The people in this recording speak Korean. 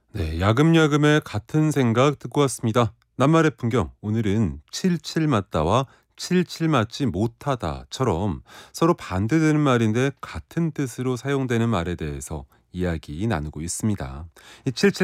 네, 야금야금의 같은 생각 듣고 왔습니다. 낱말의 풍경, 오늘은 칠칠 맞다와 칠칠 맞지 못하다처럼 서로 반대되는 말인데 같은 뜻으로 사용되는 말에 대해서 이야기 나누고 있습니다. 이 칠칠